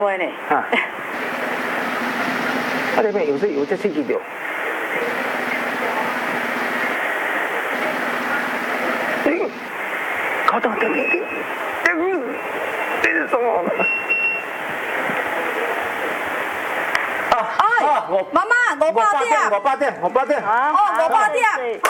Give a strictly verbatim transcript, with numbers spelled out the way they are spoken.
会呢。 啊，啊里面有时有这刺激到。搞到这里，这个这是什么？啊啊！我妈妈，五百点， 五百点，五百点，五百点。 哦，五百点。